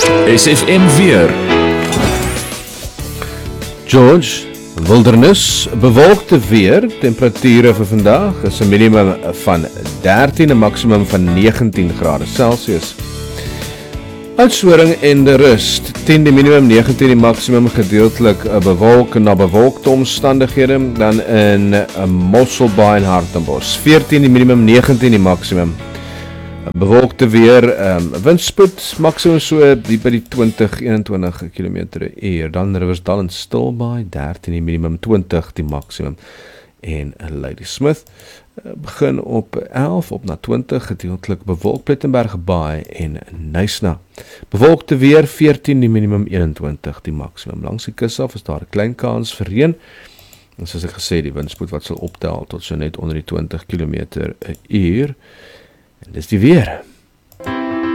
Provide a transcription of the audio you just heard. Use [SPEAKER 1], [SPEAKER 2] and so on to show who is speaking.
[SPEAKER 1] SFM weer.
[SPEAKER 2] George, wildernis, bewolkte weer, temperature vir vandag is 'n minimum van 13 en maksimum van 19 grade Celsius. Oudtshoorn en de Rust, 10 die minimum, 19 die maksimum, gedeeltelik bewolk na bewolkte omstandighede, dan in Mosselbaai en Hartenbos, 14 die minimum, 19 die maksimum. Bewolkte weer, windspoed, maksimum so by die 20-21 km/h, dan Riversdal en Stilbaai, 13 die minimum, 20 die maksimum, en Ladysmith begin op 11 op na 20, gedeeltelik bewolk, Plettenberg Baai en Knysna. Bewolkte weer, 14 die minimum, 21 die maksimum. Langs die kus af is daar 'n klein kans vir reën, en soos ek gesê, die windspoed wat sal optel tot so net onder die 20 km/h, en dis die weer.